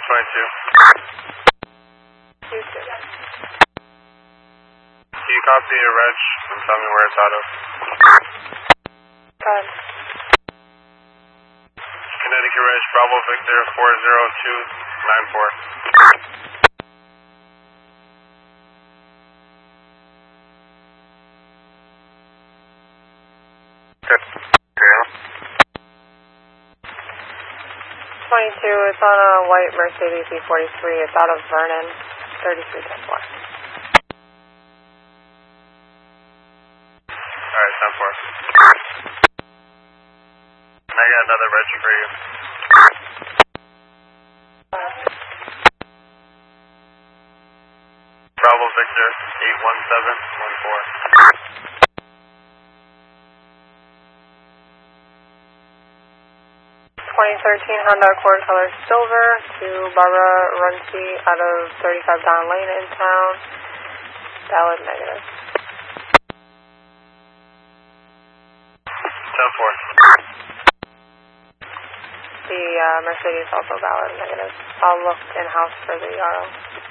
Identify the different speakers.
Speaker 1: 22.
Speaker 2: You too.
Speaker 1: Can you copy your reg and tell me where it's out of?
Speaker 2: Go ahead.
Speaker 1: Connecticut Reg, Bravo Victor 40294. Good.
Speaker 2: 22, it's on a white Mercedes E43. It's out of Vernon, 3310-4.
Speaker 1: Alright, 10-4. I got another reg for you. Bravo Victor 81714.
Speaker 2: 2013 Honda Accord color silver to Barbara Runcie out of 35 Don Lane in town. Valid negative.
Speaker 1: 10-4.
Speaker 2: The Mercedes also valid negative. I'll look in-house for the RO.